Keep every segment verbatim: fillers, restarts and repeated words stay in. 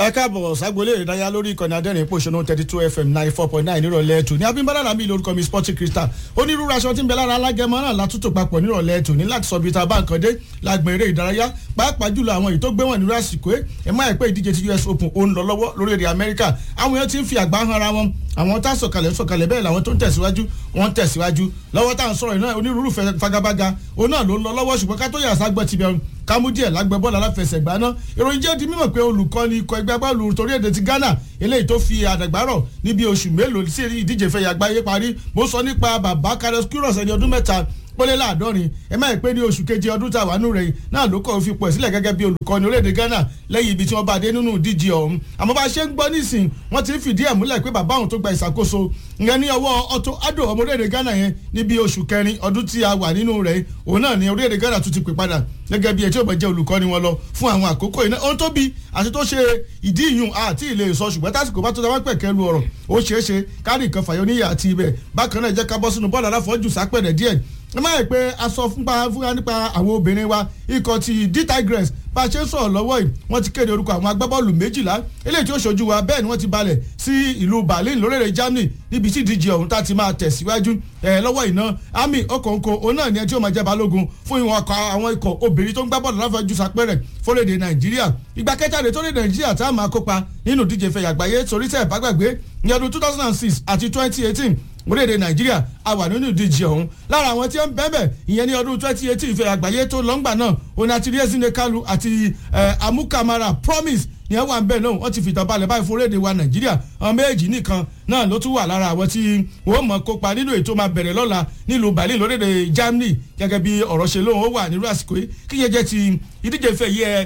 ẹ káàbọ̀ ságbólé ìdáyà lórí ìkànnì adẹ́rìn pòṣónú thirty two fm ninety four point nine nírọ̀lẹ́ ètò ní abímbálá làmì lórúkọ mi sporting crystal onírúurú aṣọ tí ń bẹ lára alágẹmọ náà látúntò papọ̀ nírọ̀lẹ́ ètò ní láti sọ bíi ta báǹkan dé lágbọ̀n eré ìdárayá pàápàá jùlọ àwọn èyí tó gbé wọn nírú àsìkò ẹ má ẹ pé ìdíje ti U S Open ó ń lọ lọ́wọ́ lórílẹ̀-èdè Amẹ́ríkà àwọn èèyàn ti ń fi àgbá han ara wọn àwọn tá sọ̀kalẹ̀ sọ̀kalẹ̀ bẹ́ẹ̀ làwọn tó ń tẹ̀síwájú wọ́n ń tẹ̀síwájú lọ́wọ́ tá à ń sọ̀rọ̀ náà onírúurú fagabaga òun náà ló ń lọ lọ́wọ́ ṣùgbọ́n ká tó yà ságbọ́ ti bẹ̀rù kámú díẹ̀ lágbẹ́ bọ́ọ̀lù aláfẹsẹ̀gbá náà ìròyìn jẹ́ di mímọ̀ pé olùkọ́ni ikọ̀ ẹgbẹ́ agbábọ́ọ̀lù torí èdè ti Ghana eléyìí tó fi àdàgbárọ̀ níbi oṣù mélòó sí ìdíje fẹ̀yà àgbáyé parí mo sọ nípa bàbá Carlos Queiroz ẹni ọdún mẹ́ta ó lé láàdọ́rin ẹ má pé ní oṣù keje ọdún tá a wà nù rẹ̀ náà ló kọ́ fi pọ̀ sílẹ̀ gẹ́gẹ́ bí olùkọ́ni orílẹ̀-èdè Ghana lẹ́yìn ibi tí wọ́n bá dé nínú ìdíje ọ̀hún àmọ́ bá a ṣe ń gbọ́ nísìn wọ́n ti ń fìdí ẹ̀ múlẹ̀ pé bàbá òun tó gba ìṣàkóso ìyẹn ní ọwọ́ Otto Addo ọmọ orílẹ̀-èdè Ghana yẹn níbi oṣù kẹrin ọdún tí a wà nínú rẹ̀ òun náà ni orílẹ̀-èdè Ghana tún ti pè padà gẹ́gẹ́ bí ẹ tí ó bẹ̀ jẹ́ olùkọ́ni wọn lọ fún àwọn àkókò iná ohun tó bí àti tó ṣe ìdí ìyún àti ilé ìsọ ṣùgbọ́n tásìkò bá tó dáwọ́ pẹ̀kẹ́ lu ọ̀rọ̀ ó ṣeé ṣe kárí nǹkan fàyọ níyà àti ibẹ̀ bákan náà jẹ́ ká bọ́ sínú bọ́ọ̀lù aláfọ́jù sápẹ̀rẹ̀ díẹ̀ ẹ má yẹ pé a sọ fúnpa fúnra nípa àwọn obìnrin wa ikọ̀ ti D Tigress bá a ṣe ń sọ̀rọ̀ lọ́wọ́ yìí wọ́n ti kéde orúkọ àwọn agbábọ́ọ̀lù méjìlá eléyìí tí ó ṣojú wa bẹ́ẹ̀ ni wọ́n ti balẹ̀ sí ìlú Berlin lórílẹ̀ Germany níbi tí ìdíje ọ̀hún tá ti máa tẹ̀síwájú ẹ̀ lọ́wọ́ iná Ami Okonko òun náà ni ẹ tí ó máa jẹ́ balógun fún ìwọ̀n ọkọ̀ àwọn ikọ̀ obìnrin tó ń gbá bọ́ọ̀lù láfẹ́jú sapẹ́rẹ̀ fórílẹ̀ Nàìjíríà ìgbà kẹtàlẹ́ tó lè Nàìjíríà tá a máa kópa nínú ìdíje fẹ̀yà àgbáyé torí tẹ̀ bá gbàgbé ní ọdún two thousand and six àti twenty eighteen orílẹ̀-èdè Nàìjíríà a wà nínú ìdíje ọ̀hún lára àwọn tí ó ń bẹ́ẹ̀ ìyẹn ní ọdún twenty eighteen ìfẹ́ àgbáyé tó lọ́ngbà náà òun àti Ezinne Kalu àti Amukamara Promise ní ẹ wà ń bẹ̀ náà wọ́n ti fìtàn balẹ̀ báyìí fún orílẹ̀-èdè wa Nàìjíríà àwọn méjì nìkan náà ló tún wà lára àwọn tí wọ́n mọ̀ kópa nínú ètò máa bẹ̀rẹ̀ lọ́la nílùú Berlin lórílẹ̀-èdè Germany gẹ́gẹ́ bí ọ̀rọ̀ ṣe lóhùn ó wà nírú àsìkò yìí kíyẹn jẹ́ ti ìdíje fẹ́ yẹ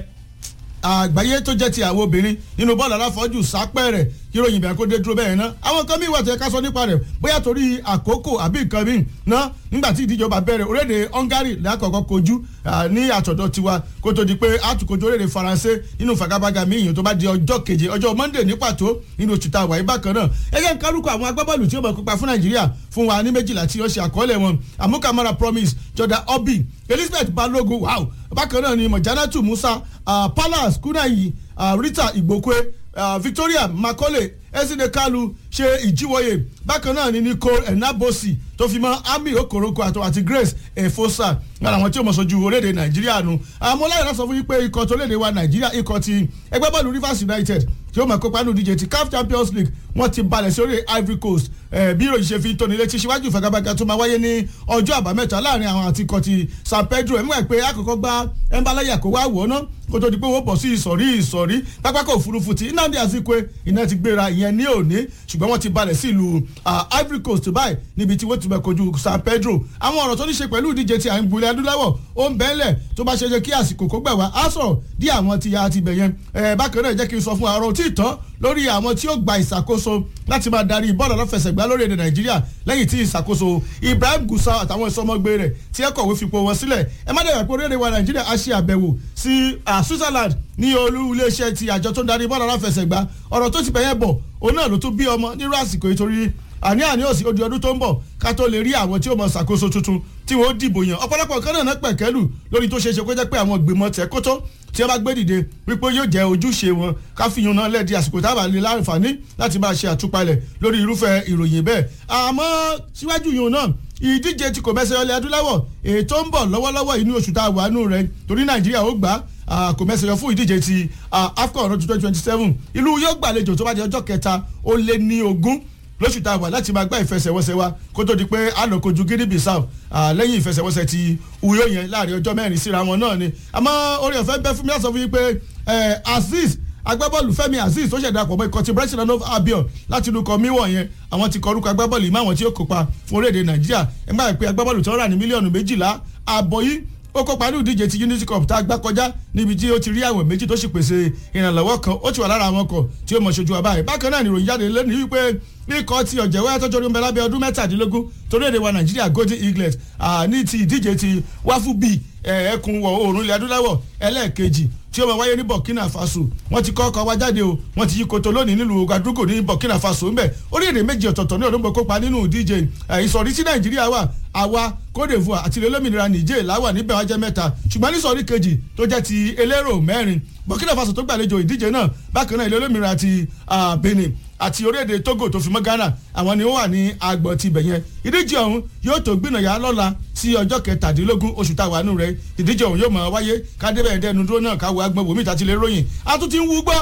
àgbáyé tó jẹ́ ti àwọn obìnrin nínú bọ́ọ̀lù aláfọ́jù sápẹ́rẹ̀ ìròyìn ìbẹ̀rẹ̀ kó dé dúró bẹ́ẹ̀ ná àwọn kan mí wà tẹ́ ká sọ nípa rẹ̀ bóyá torí àkókò àbí nǹkan mí ná nígbà tí ìdíje ọba bẹ̀rẹ̀ orílẹ̀-èdè Hungary lákọ̀ọ́kọ́ kojú ní àtọ̀dọ̀ tiwa kó tó di pé àtúkojú orílẹ̀-èdè Faransé nínú fagabaga míyìn tó bá di ọjọ́ keje ọjọ́ Monday ní pàtó nínú oṣù tá a wà yìí bákan náà ẹgbẹ́ ń kárùkù àwọn agbábọ́ọ̀lù tí ó mọ̀ kópa fún Nàìjíríà fún wa ní méjìlá tí ó ṣe àkọọ́lẹ̀ wọn Amukamara Promise Jordan Obi Elizabeth Balogun wow bákan náà ni Mojanatu Musa Palace Kunayi Rita Igbokwe Victoria Makole Ezinne Kalu ṣe ìjíwòye bákan náà ni Nicole Enabosi tó fi mọ́ Ami Okoroko àti Grace Efosa lára àwọn tí ó mọ̀ sójú orílẹ̀-èdè Nàìjíríà nu àmọ́ láyé láti sọ fún yín pé ikọ̀ tó léde wa Nàìjíríà ikọ̀ ti ẹgbẹ́ bọ́ọ̀lù Rivers United tí ó mọ̀ kópa nínú ìdíje ti C A F Champions League wọ́n ti balẹ̀ sí orí Ivory Coast bí ìròyìn ṣe fi tóni létí síwájú ìfagagbága tó máa wáyé ní ọjọ́ àbámẹ́ta láàrin àwọn àti ikọ̀ ti San Pedro ẹ̀mú ẹ̀ pé àkọ́kọ́ gba ẹ̀ńbáláyà kó wá wọ̀ ná kó tó di pé wọ́n bọ̀ sí ìsọ̀rí ìsọ̀rí pápákọ̀ òfurufú ti Nnamdi Azikiwe iná ti gbéra ìyẹn ní òní ṣùgbọ́n wọ́n ti balẹ̀ sí ìlú Ivory Coast báyìí níbi tí wọ́n ti bẹ̀ kojú San Pedro àwọn ọ̀rọ̀ tó ní ṣe pẹ̀lú ìdíje ti àìgbùlẹ̀ adúláwọ̀ ó ń bẹ́ẹ̀lẹ̀ tó bá ṣe jẹ́ kí àsìkò kó gbà wá á sọ̀rọ̀ dí àwọn ti ya àti bẹ̀yẹn bákan náà jẹ́ kí n sọ fún àrò tí ì tán lórí àwọn tí ó gba ìṣàkóso láti máa darí bọ́ọ̀lù aláfẹsẹ̀gbá lórílẹ̀-èdè Nàìjíríà lẹ́yìn tí ìṣàkóso Ibrahim Gusau àtàwọn ìsọmọgbé rẹ̀ tí ẹ kọ̀wé fipò wọn sílẹ̀ ẹ má dẹ̀rẹ̀ pé orílẹ̀-èdè wa Nàìjíríà á ṣe àbẹ̀wò sí Switzerland ní olú iléeṣẹ́ ti àjọ tó ń darí bọ́ọ̀lù aláfẹsẹ̀gbá ọ̀rọ̀ tó ti bẹ̀yẹn bọ̀ òun náà ló tún bí ọmọ nírú àsìkò ìtorí àní àní òsì odi ọdún tó ń bọ̀ ká tó lè rí àwọn tí ó mọ ṣàkóso tuntun tí wọ́n dìbò yàn ọ̀pọ̀lọpọ̀ kan náà pẹ̀kẹ́lù lórí tó ṣe é ṣe kó jẹ́ pé àwọn ìgbìmọ̀ tẹ̀ kótó tí wọ́n bá gbé dìde wípé yóò jẹ́ ojúṣe wọn ká fi yun náà lẹ́ẹ̀dí àsìkò tábà lè láǹfààní láti máa ṣe àtúpalẹ̀ lórí irúfẹ́ ìròyìn bẹ́ẹ̀ àmọ́ síwájú yun náà ìdíje tí kò mẹ́sẹ̀ ọlẹ̀ adúláwọ̀ ètò ń bọ̀ lọ́wọ́lọ́wọ́ inú oṣù tá a wà nù rẹ̀ torí Nàìjíríà ó gbà kò mẹ́sẹ̀ yọ fún ìdíje ti AFCON ọdún twenty twenty seven ìlú yóò gbàlejò tó bá di ọjọ́ kẹta ó lé ní ogún lóṣù tá a wà láti máa gbá ìfẹsẹ̀wọnsẹ̀ wa kó tó di pé a lọ kojú Guinea Bissau lẹ́yìn ìfẹsẹ̀wọnsẹ̀ ti Uyo yẹn láàrin ọjọ́ mẹ́rin síra wọn náà ni àmọ́ orí ọ̀fẹ́ bẹ́ fún mi láti sọ fún yín pé Azeez agbábọ́ọ̀lù Fẹ́mi Azeez tó ṣẹ̀dá pọ̀ mọ́ ikọ̀ ti Brighton and Hove Albion láti inú kọ míwọ̀n yẹn àwọn ti kọ orúkọ agbábọ́ọ̀lù ìmọ̀ àwọn tí ó kópa fún orílẹ̀-èdè Nàìjíríà ẹ má pé agbábọ́ọ̀lù tó rà ní mílíọ̀nù méjìlá àbọ̀ yìí ó kópa ní ìdíje ti Unity Cup tá a gbá kọjá níbi tí ó ti rí àwọn méjì tó sì pèsè ìrànlọ́wọ́ kan ó ti wà lára àwọn ọkọ̀ tí ó mọ̀ ṣojú wa báyìí bákan náà nìròyìn jáde lẹ́nu wípé ikọ̀ ti ọ̀jẹ̀wé tọ́jú orí ń bẹ lábẹ́ ọdún mẹ́tàdínlógún torílẹ̀-èdè wa Nàìjíríà Golden Eaglet ní ti ìdíje ti wáfù bíi ẹkùn wọ̀ oòrùn ilẹ̀ adúláwọ̀ ẹlẹ́ẹ̀kejì tí ó máa wáyé ní Burkina Faso wọ́n ti kọ́ ọkọ̀ wá jáde o wọ́n ti yí koto lónìí nílùú Ouagadougou ní Burkina Faso ńbẹ̀ orílẹ̀-èdè méjì ọ̀tọ̀ọ̀tọ̀ ní ọdún gbọ́ kópa nínú ìdíje ìsọ̀rí tí Nàìjíríà wà àwa Côte d'Ivoire àti ilẹ̀ olómìnira Niger láwà níbẹ̀ wá jẹ́ mẹ́ta ṣùgbọ́n ní sọ̀rí kejì tó jẹ́ ti elérò mẹ́rin Burkina Faso tó gbàlejò ìdíje náà bákan náà ilẹ̀ olómìnira ti Benin àti orílẹ̀-èdè Togo tó fi mọ́ Ghana àwọn ni ó wà ní agbọ̀n ti bẹ̀yẹn ìdíje ọ̀hún yóò tó gbìnàyà lọ́la sí ọjọ́ kẹtàdínlógún oṣù táwa nù rẹ̀ ìdíje ọ̀hún yóò máa wáyé kádébẹ̀ẹ́dẹ́nu dúró náà káwọ́ agbọ̀n wòmí ìtàtí lè ròyìn a tún ti ń wú gbọ́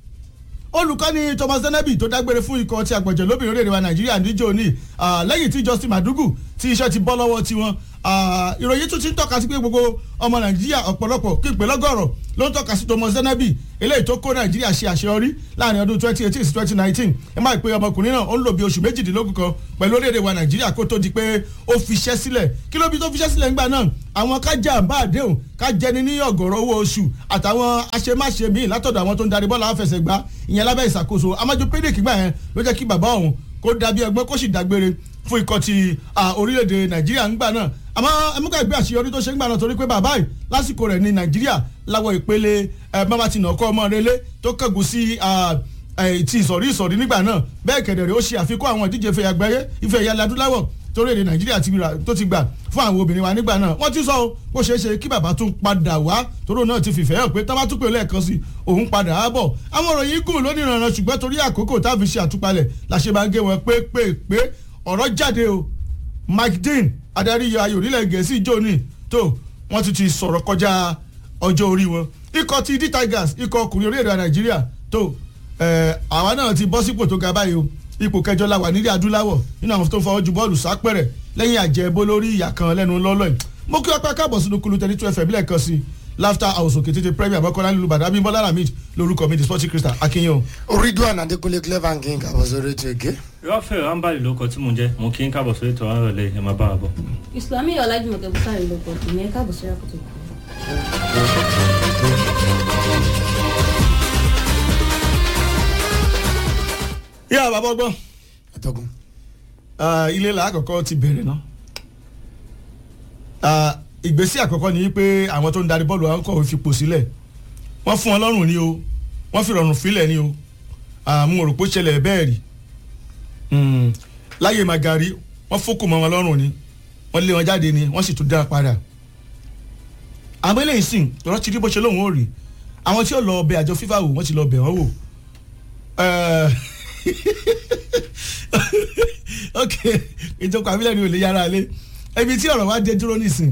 olùkọ́ni Thomas Denebi tó dágbére fún ikọ̀ ti àgbọ̀jẹ̀ lóbìnrin orílẹ̀-èdè wa Nàìjíríà níjó ní lẹ́yìn tí Justin Madugu tí iṣẹ́ ti bọ́ lọ́wọ́ tiwọn ìròyìn tún ti ń tọ́ka sí pé gbogbo ọmọ Nàìjíríà ọ̀pọ̀lọpọ̀ kíkpé lọ́gọ́rọ̀ ló ń tọ́ka sí Thomas Denebi eléyìí tó kó Nàìjíríà ṣe àṣeyọrí láàrin ọdún twenty eighteen sí twenty nineteen ẹ máa pé ọmọkùnrin náà ó ń lò bí oṣù méjìdínlógún kan pẹ̀lú orílẹ̀-èdè wa Nàìjíríà kó tó di pé ó fiṣẹ́ sílẹ̀ kí ló bí tó fiṣẹ́ sílẹ̀ ńgbà náà àwọn kájà bá àdéhùn ká jẹni ní ọ̀gọ̀rọ̀ owó oṣù àtàwọn aṣemáṣe míì látọ̀dọ̀ àwọn tó ń darí bọ́ọ̀lù àfẹsẹ̀gbá ìyẹn lábẹ́ ìṣàkóso Amaju Pinnick gbà yẹn ló jẹ́ kí bàbá òun kó dàbí ẹgbẹ́ kó sì dágbére fún ikọ̀ ti orílẹ̀-èdè Nàìjíríà ńgbà náà àmọ́ ẹmúkà ìgbé àṣeyọrí tó ṣe ń gbà náà torí pé bàbá yìí lásìkò rẹ̀ ní Nàìjíríà láwọ̀ ìpele bàbá ti nàkọ́ ọmọ relé tó kẹ́gùn sí ti ìsọ̀rí ìsọ̀rí nígbà náà bẹ́ẹ̀ kẹ̀dẹ̀rẹ̀ ó ṣe àfikún àwọn ìdíje ìfẹ́ àgbáyé ìfẹ́ ìyá adúláwọ̀ torí èdè Nàìjíríà tó ti gbà fún àwọn obìnrin wa nígbà náà wọ́n ti sọ bó ṣeé ṣe kí bàbá tún padà wá torí náà ti fìfẹ́ hàn pé tá bá tún pè lẹ́ẹ̀kan sí òun padà á bọ̀ àwọn ọ̀rọ̀ yìí gùn lónìí ìrànràn ṣùgbọ́n torí àkókò tá a fi ṣe àtúpalẹ̀ la ṣe máa ń gé wọn pé pé pé ọ̀rọ̀ jáde o Mike Dean adarí ayò nílẹ̀ Gẹ̀ẹ́sì jóni tó wọ́n ti ti sọ̀rọ̀ kọjá ọjọ́ orí wọn ikọ̀ ti D Tigers ikọ̀ ọkùnrin orílẹ̀-èdè Nàìjíríà tó àwa náà ti bọ́ sípò tó ga báyìí o ipò kẹjọ la wà nílẹ̀ adúláwọ̀ nínú àwọn tó ń fọwọ́ ju bọ́ọ̀lù sápẹ̀rẹ̀ lẹ́yìn àjẹbó lórí ìyà kan lẹ́nu lọ́lọ́ yìí mo kí ọpẹ́ káàbọ̀ sínú kulu thirty two F M lẹ́ẹ̀kan sí Laughter House òkè tètè Premier Mọ́kànlá nílùú Ìbàdàn Abímbọ́lá Lamid lórúkọ mi di Sporting Crystal akínyìn o. Ridwan Adekunle Clever King káàbọ̀ sórí ètò èké. Rafael Ambali ló kọ tí mo jẹ́ mo kí n káàbọ̀ sórí ètò àárọ̀ lẹ́yìn ẹ̀ máa bá a bọ̀. Islami Ọlájúmọ̀kẹ́ Bùsárì ló kọ ìyẹn káàbọ̀ sórí àkótó. yíyá bàbá ọgbọ́n Àtọ́gùn. ilé la àkọ́kọ́ ti bẹ̀rẹ̀ náà ìgbésí àkọ́kọ́ ni pé àwọn tó ń darí bọ́ọ̀lù àwọn kọ̀wé fipò sílẹ̀ wọ́n fún wọn lọ́rùn ni o wọ́n fi rọrùn fílẹ̀ ni o mo rò pé ó ṣẹlẹ̀ bẹ́ẹ̀ rí láyé Magari wọ́n fókò mọ́ wọn lọ́rùn ni wọ́n lé wọn jáde ni wọ́n sì tún dá padà àmọ́ eléyìí sìn lọ́rọ́ ti rí bó ṣe lóun ó rí àwọn tí ó lọ bẹ àjọ FIFA wò wọ́n ti lọ bẹ̀ wọ́n wò ok ìjọba àbílẹ̀ ni ò lè yára lé ibi tí ọ̀rọ̀ wa dé dúró nísìn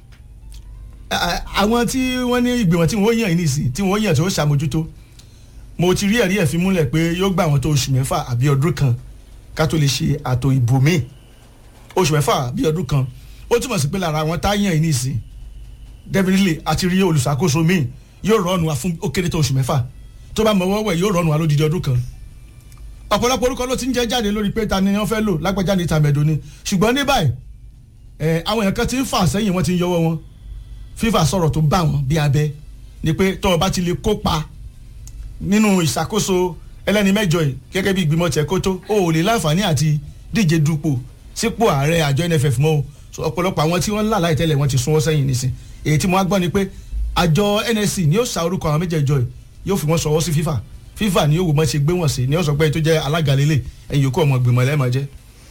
àwọn tí wọ́n ní ìgbìmọ̀ tí wọ́n yàn nísìn tí wọ́n yàn tó ṣàmójútó mo ti rí ẹ̀rí ẹ̀ fi múlẹ̀ pé yóò gbà wọ́n tó oṣù mẹ́fà àbí ọdún kan ká tó lè ṣe àtò ìbò míì oṣù mẹ́fà àbí ọdún kan ó túmọ̀ sí pé lára àwọn tá yàn nísìn definitely àti rí olùṣàkóso míì yóò rọrùn wa fún ó kéré tó oṣù mẹ́fà tó bá mọ̀ wọ́wọ́ yóò rọrùn wa lódìdí ọdún kan ọ̀pọ̀lọpọ̀ orúkọ ló ti ń jẹ́ jáde lórí pé ta ni wọ́n fẹ́ lò lágbájá ní tàmẹ̀dò ni ṣùgbọ́n ní báyìí àwọn èèyàn kan ti ń fà sẹ́yìn wọ́n ti ń yọwọ́ wọn FIFA sọ̀rọ̀ tó bá wọn bí abẹ́ ni pé tọ́ ọ bá ti lè kópa nínú ìṣàkóso ẹlẹ́ni mẹ́jọ yìí gẹ́gẹ́ bí ìgbìmọ̀ tẹ̀ kó tó o ò lè láǹfààní àti díje dupò sípò ààrẹ àjọ N F F mọ́ o ọ̀pọ̀lọpọ̀ àwọn tí wọ́n ń là láì tẹ́lẹ̀ wọ́n ti sún wọ́n sẹ́yìn nísìn èyí tí mo wá gbọ́ ni pé àjọ N S C ni ó sa orúkọ àwọn méjèèjọ yìí yóò fi wọ́n sọwọ́ sí FIFA FIFA ni yóò wò mọ́ ṣe gbé wọ́n sí ni ó sọ pé tó jẹ́ alága lélẹ̀ ẹ̀yìn yòókù ọmọ ìgbìmọ̀ lẹ́ẹ̀mọ́ jẹ́.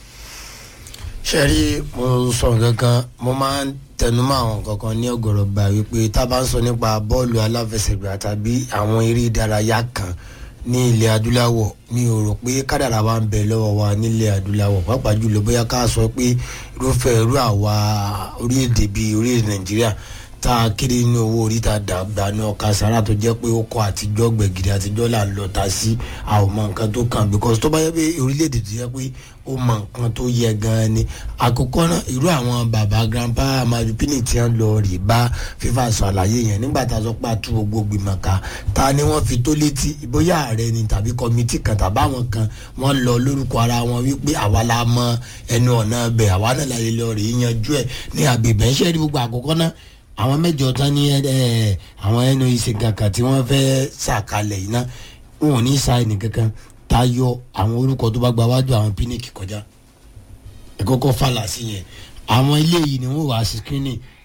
Ṣẹ́rí mo sọ kankan mo máa ń tẹnumọ́ àwọn kankan ní ọ̀gọ̀rọ̀ gbà wípé tá a bá ń sọ nípa bọ́ọ̀lù aláfẹsẹ̀gbá tàbí àwọn eré ìdárayá kan ní ilẹ̀ adúláwọ̀ mi ò rò pé kádàrá wa ń bẹ lọ́wọ́ wa nílẹ̀ adúláwọ̀ pàápàá jùlọ bóyá ká sọ pé irúfẹ́ irú àwa orílẹ̀-èdè bíi orílẹ̀-èdè Nàìjíríà tá a kéré nínú owó orí tá a dàgbà ní ọkà sára tó jẹ́ pé ó kọ́ àtijọ́ gbẹ̀gìrì àtijọ́ là ń lọ ta sí àwọn ọmọ nǹkan tó kàn because tó bá yẹ pé orílẹ̀-èdè tó yẹ pé ó mọ nǹkan tó yẹ gan-an ni àkọ́kọ́ náà irú àwọn bàbá grandpa Amaju Pinnick tí wọ́n lọ rí bá FIFA sọ àlàyé yẹn nígbà tá a sọ pé a tú gbogbo gbìmọ̀ ká ta ni wọ́n fi tó létí bóyá ààrẹ ni tàbí kọ́mítì kan tàbáwọn kan wọ́n lọ lórúkọ ara wọn wípé àwa la mọ ẹnu ọ̀nà bẹ̀ àwa náà la lè lọ rí yanjú ẹ̀ ní agbègbè ń ṣe gbogbo àkọ́kọ́ náà àwọn mẹ́jọ tán ní ẹ àwọn ẹnu ìsìn kankan tí wọ́n fẹ́ ṣàkalẹ̀ yìí náà wọn ò ní sa ẹnì kankan tayọ àwọn orúkọ tó bá gba wájú àwọn Pinnick kọjá ẹ̀kọ́kọ́ fàlà sí yẹn àwọn ilé yìí ni wọ́n wà á sí screening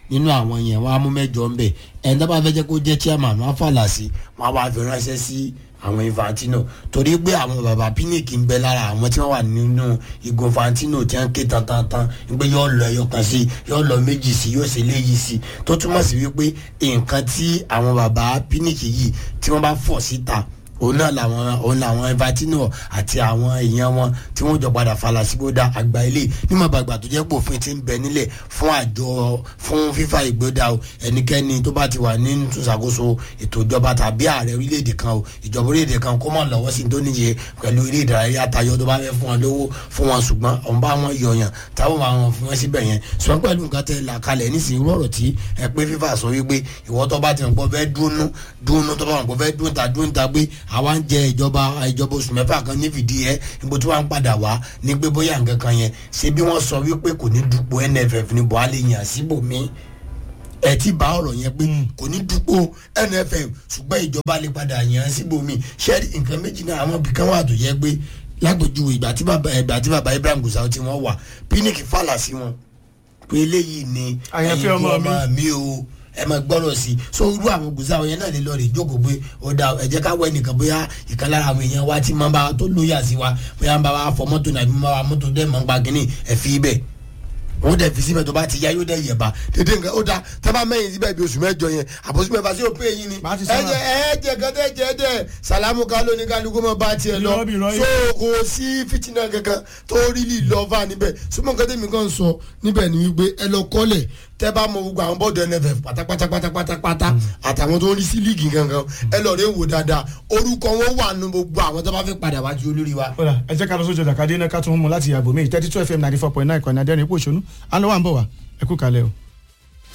nínú àwọn yẹn wọ́n á mú mẹ́jọ ń bẹ̀ ẹni tó bá fẹ́ jẹ́ kó jẹ́ chairman wọ́n á fàlà sí wọ́n á wá fi ránṣẹ́ sí àwọn Infantino torí pé àwọn bàbá Pinnick ń bẹ lára àwọn tí wọ́n wà nínú igun Infantino tí wọ́n ké tantantan pé yóò lọ ẹyọ kan sí yóò lọ méjì sí yóò ṣe léyìí sí tó túmọ̀ sí wípé nǹkan tí àwọn bàbá Pinnick yìí tí wọ́n bá fọ̀ síta òun náà làwọn òun làwọn Infantino àti àwọn èèyàn wọn tí wọ́n jọ padà falasígbódà àgbà ilé nímọ̀ bàgbà tó jẹ́ pé òfin ti ń bẹ nílẹ̀ fún àjọ fún fífa ìgbódà o ẹnikẹ́ni tó bá ti wà nínú ìṣàkóso ètò ìjọba tàbí ààrẹ orílẹ̀-èdè kan o ìjọba orílẹ̀-èdè kan kó mọ̀ lọ́wọ́ sí tó níye pẹ̀lú eré ìdárayá tayọ tó bá fẹ́ fún wọn lówó fún wọn ṣùgbọ́n òun bá wọn yọyàn táwọn bá wọn fún wọn síbẹ̀ yẹn ṣùgbọ́n pẹ̀lú nǹkan tẹ là kalẹ̀ nísìnyí rọ̀rọ̀ tí ẹ pé fífa sọ wípé ìwọ tó bá ti mọ̀ pé fẹ́ dúnú dúnú tó bá mọ̀ pé fẹ́ dún ta dún ta pé àwa ń jẹ ìjọba ìjọba oṣù mẹ́fà kan ní fìdí ẹ níbo tí wọ́n ń padà wá ní pé bóyá nǹkan kan yẹn ṣé bí wọ́n sọ wípé kò ní dupò N F F ní buhari yàn síbòmí ẹ ti bá ọ̀rọ̀ yẹn pé kò ní dupò N F F ṣùgbọ́n ìjọba lè padà yàn síbòmí ṣé nǹkan méjì náà àwọn ibìkan wà tó yẹ pé lágbèjúwe ìgbà tí bàbá ìgbà tí bàbá Ibrahim Gusau tí wọ́n wà Pinnick fàlà sí wọn pé eléyìí ni àyànfẹ́ ọmọ mi o ẹ máa gbọ́rọ̀ sí i so irú àwọn Gusau yẹn náà lè lọ rè jókòó pé ó da ẹ jẹ́ ká wọ ẹnìkan bóyá ìkan lára àwọn èèyàn wa tí máa bá tó lóyà sí wa bóyá ń bá wa fọ mọ́tò náà bí máa wa mọ́tò dẹ́ máa ń gba kínní ẹ̀ fi ibẹ̀ wọ́n dẹ̀ fi síbẹ̀ tó bá ti yá yóò dẹ̀ yẹ̀ bá dédé nǹkan ó da tábà mẹ́yìn síbẹ̀ bí oṣù mẹ́jọ yẹn àbọ̀sí mẹ́fà sí òpin èyí ni ẹ̀jẹ̀ ẹ̀jẹ̀ kẹ́tẹ́ jẹ́ dẹ̀ sàlámù kálọ́ ní kálukú mọ́ bá tiẹ̀ lọ so kò sí fìtínà kankan tó rí lì lọ́fà níbẹ̀ súnmọ́ nǹkan tẹ̀mí kan sọ níbẹ̀ ni wípé ẹ lọ kọ́lẹ̀ tẹ́ bá mọ gbogbo àwọn bọ́ọ̀dù N F F pátápátá pátápátá àtàwọn tó ń rí sí líìgì gangan ẹ lọ rẹ wò dáadáa orúkọ wọn wà nù gbogbo àwọn tó bá fẹ́ padà wájú olórí wa. ẹ jẹ́ ká lọ sójú ọjà ká dé iná ká tún mú láti yàgò mí thirty two F M ninety four point nine kan ní adẹ́rìn ipò òṣónú à ń lọ wà ń bọ̀ wá ẹ kú kalẹ̀ o.